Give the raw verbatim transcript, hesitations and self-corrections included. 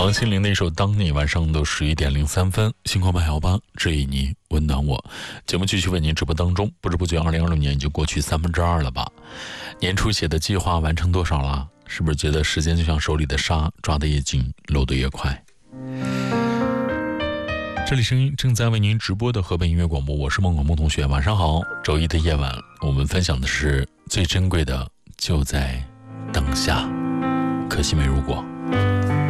王心凌的一首《当你》，晚上的十一点零三分，星空半摇吧，致以你，温暖我。节目继续为您直播当中，不知不觉二零二六年已经过去三分之二了吧？年初写的计划完成多少了？是不是觉得时间就像手里的沙，抓得越紧，漏得越快？这里声音正在为您直播的河北音乐广播，我是孟广孟同学，晚上好。周一的夜晚，我们分享的是最珍贵的就在当下，可惜没如果。